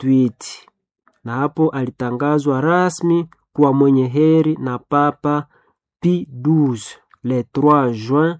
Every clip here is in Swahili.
tweet. Na hapo alitangazwa rasmi kuwa mwenye heri na Papa Pie XII le 3 juin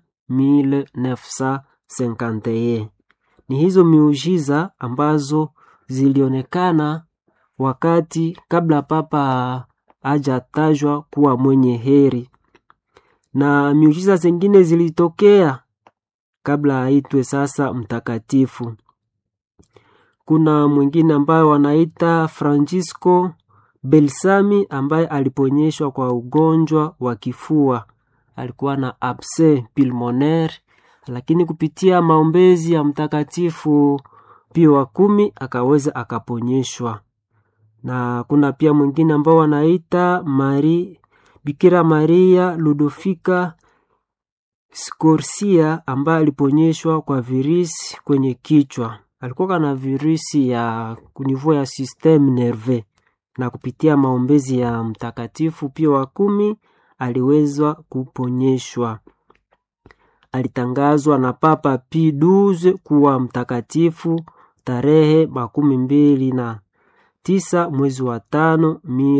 1951. Ni hizo miujiza ambazo zilionekana wakati kabla Papa hajatajwa kuwa mwenye heri, na miujiza zingine zilitokea kabla aitwe sasa mtakatifu. Kuna mwingine ambaye wanaita Francisco Belsami ambaye aliponyeshwa kwa ugonjwa wa kifua. Alikuwa na abcès pulmonaire, lakini kupitia maombezi ya mtakatifu Pio wa 10 akaweza akaponyeshwa. Na kuna pia mwingine ambao wanaita Bikira Maria Ludovica Scorsia ambaye aliponyeshwa kwa virusi kwenye kichwa. Alikuwa na virusi ya kunivua ya system nerveux, na kupitia maombezi ya mtakatifu Pio wa 10 aliweza kuponyeshwa. Alitangazwa na Papa Pie XII kuwa mtakatifu tarehe 29 mwezi wa 5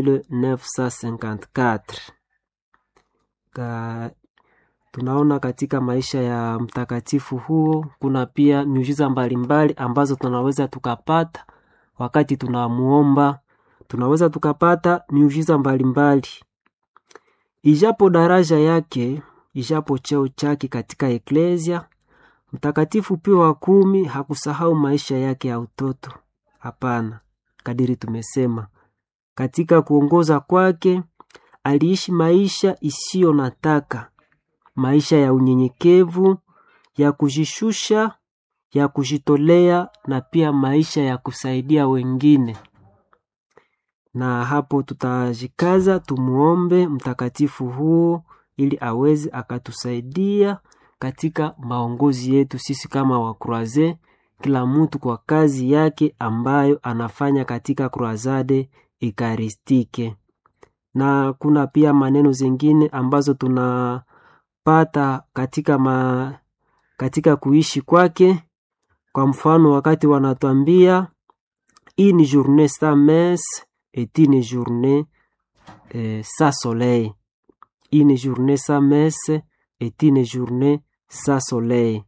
1954. Tunaona katika maisha ya mtakatifu huo kuna pia miujiza mbalimbali ambazo tunaweza tukapata wakati tunamuomba. Tunaweza tukapata miujiza mbalimbali. Ijapo daraja yake, ijapo cheo chake katika eklesia, mtakatifu Pio wa 10 hakusahau maisha yake ya utoto. Hapana, kadiri tumesema, katika kuongoza kwake aliishi maisha isiyo nataka, maisha ya unyenyekevu, ya kujishusha, ya kujitolea, na pia maisha ya kusaidia wengine. Na hapo tutajikaza tumuombe mtakatifu huo ili aweze akatusaidia katika maongozi yetu sisi kama wa Croisade, kila mtu kwa kazi yake ambayo anafanya katika Croisade Eukaristike. Na kuna pia maneno zingine ambazo tunapata katika kuishi kwake. Kwa mfano wakati wanatuambia une journée sans messe est une journée sans soleil. Une journée sans messe est une journée sans soleil.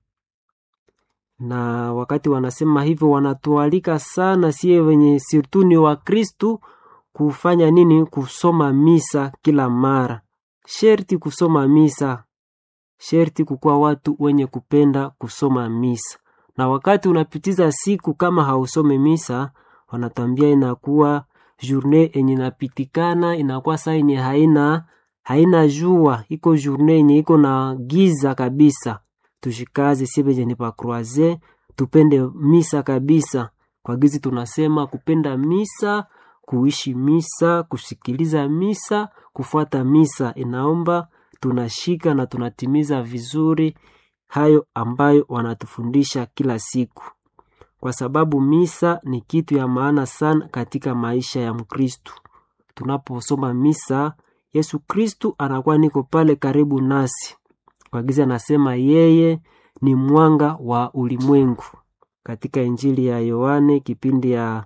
Na wakati wanasema hivyo wanatualika sana sie wenye sirtuni wa Kristu kufanya nini? Kusoma misa kila mara. Sherti kusoma misa. Sherti kukuwa watu wenye kupenda kusoma misa. Na wakati unapitiza siku kama hausome misa, wanatambia inakuwa journée yenye inapitikana, inakuwa saa yenye haina jua, iko journée yenye iko na giza kabisa. Tushikaze sibe jeni pa Croisade, tupende misa kabisa. Kwa gizi tunasema kupenda misa, kuishi misa, kusikiliza misa, kufuata misa. Inaomba tunashika na tunatimiza vizuri hayo ambayo wanatufundisha kila siku. Kwa sababu misa ni kitu ya maana sana katika maisha ya Mkristu. Tunaposoma misa, Yesu Kristu anakuwa niko pale karibu nasi. Kwa giza anasema yeye ni mwanga wa ulimwengu. Katika Injili ya Yohane kipindi ya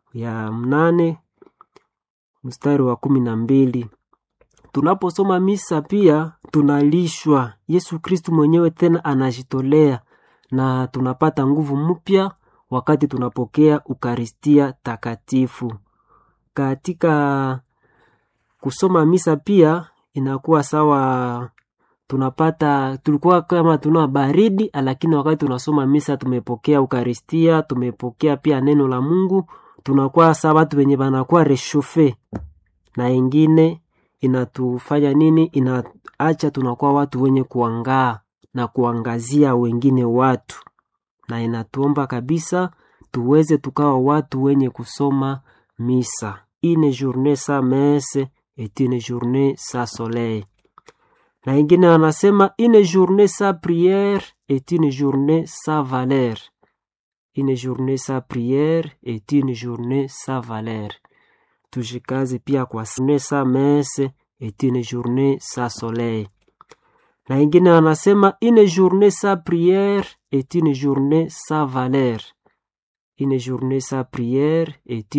8 mstari wa 12. Tunaposoma misa pia tunalishwa. Yesu Kristu mwenyewe tena anajitolea na tunapata nguvu mpya wakati tunapokea Ukaristia takatifu. Katika kusoma misa pia inakuwa sawa, tulikuwa kama tuna baridi, lakini wakati tunasoma misa tumepokea Ukaristia, tumepokea pia neno la Mungu, tunakuwa sawa watu wenye banakuwa reshofe. Na ingine inatufanya nini? Inaacha tunakuwa watu wenye kuangaa na kuangazia wengine watu. Na inatuomba kabisa tuweze tukawa watu wenye kusoma misa. Une journée sans messe est une journée sans soleil. Na ingine anasema une journée sans prière est une journée sans valeur. Une journée sans prière est une journée sans valeur. Tujikaze pia kwa journée sans messe est une journée sans soleil. Na ingine anasema une journée sans prière est une journée sans valeur. Une journée sans prière est